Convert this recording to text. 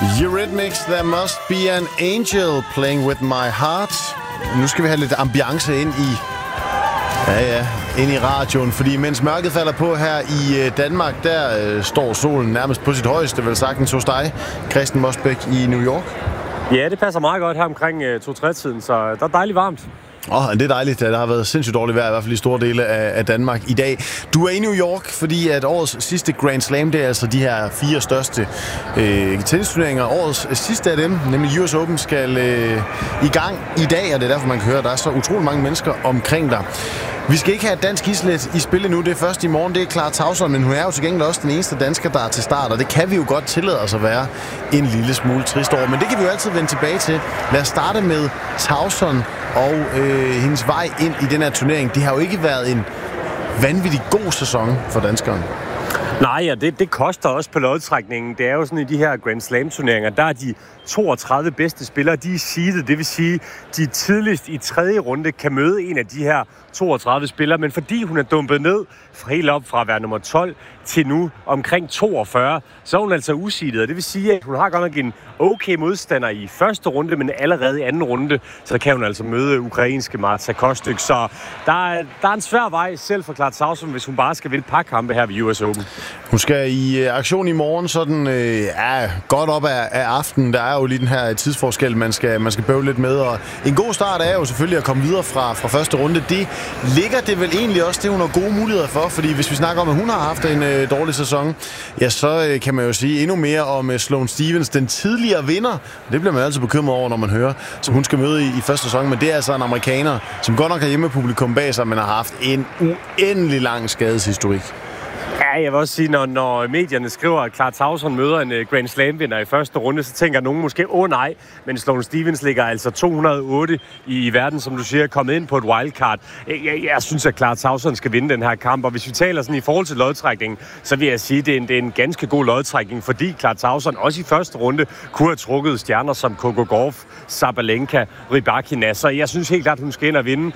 Eurythmics, There Must Be an Angel Playing With My Heart. Nu skal vi have lidt ambiance ind i radioen, fordi mens mørket falder på her i Danmark, der står solen nærmest på sit højeste, vel sagtens hos dig, Christian Mosbæk i New York. Ja, det passer meget godt her omkring 2-3-tiden, så der er dejligt varmt. Det er dejligt. Der har været sindssygt dårligt vejr, i hvert fald i store dele af Danmark i dag. Du er i New York, fordi at årets sidste Grand Slam, det er altså de her 4 største tennisturneringer. Årets sidste af dem, nemlig US Open, skal i gang i dag, og det er derfor, man kan høre, at der er så utrolig mange mennesker omkring dig. Vi skal ikke have et dansk islet i spil nu. Det er først i morgen. Det er Clara Tauson, men hun er jo til gengæld også den eneste dansker, der er til start, og det kan vi jo godt tillade os at være en lille smule trist over. Men det kan vi jo altid vende tilbage til. Lad os starte med Tauson og hendes vej ind i den her turnering. Det har jo ikke været en vanvittig god sæson for danskeren. Nej, og det koster også på lodtrækningen. Det er jo sådan i de her Grand Slam-turneringer, der er de 32 bedste spillere, de er seedet. Det vil sige, de tidligst i 3. runde kan møde en af de her 32 spillere. Men fordi hun er dumpet ned helt op fra at være nummer 12 til nu omkring 42, så er hun altså useedet. Det vil sige, at hun har godt nok en okay modstander i første runde, men allerede i anden runde, så kan hun altså møde ukrainske Marta Kostyk. Så der er en svær vej selv for Clara Tauson, hvis hun bare skal vinde par kampe her ved US Open. Hun skal i aktion i morgen, sådan godt op af aftenen. Der er jo lige den her tidsforskel, man skal bøvle lidt med. Og en god start er jo selvfølgelig at komme videre fra første runde. Det ligger det vel egentlig også, det hun har gode muligheder for. Fordi hvis vi snakker om, at hun har haft en dårlig sæson, ja, så kan man jo sige endnu mere om Sloane Stephens, den tidligere vinder. Det bliver man altid bekymret over, når man hører, som hun skal møde i første sæson. Men det er altså en amerikaner, som godt nok har hjemmepublikum bag sig, men har haft en uendelig lang skadeshistorik. Ja, jeg vil også sige, når medierne skriver, at Clara Tauson møder en Grand Slam-vinder i første runde, så tænker nogen måske, nej, men Sloane Stephens ligger altså 208 i verden, som du siger, kommet ind på et wildcard. Jeg synes, at Clara Tauson skal vinde den her kamp, og hvis vi taler sådan i forhold til lodtrækningen, så vil jeg sige, at det er en ganske god lodtrækning, fordi Clara Tauson også i første runde kunne have trukket stjerner som Coco Gauff, Sabalenka, Rybakina, så jeg synes helt klart, hun skal ind og vinde.